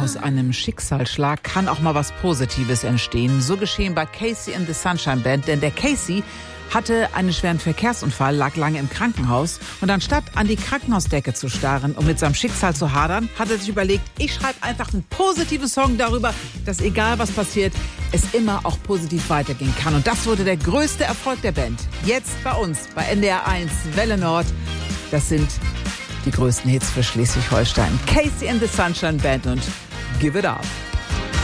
aus einem Schicksalsschlag kann auch mal was Positives entstehen. So geschehen bei Casey and the Sunshine Band, denn der Casey hatte einen schweren Verkehrsunfall, lag lange im Krankenhaus und anstatt an die Krankenhausdecke zu starren und mit seinem Schicksal zu hadern, hat er sich überlegt, ich schreibe einfach einen positiven Song darüber, dass egal was passiert, es immer auch positiv weitergehen kann. Und das wurde der größte Erfolg der Band. Jetzt bei uns, bei NDR 1, Welle Nord. Das sind die größten Hits für Schleswig-Holstein. Casey and the Sunshine Band und Give It Up.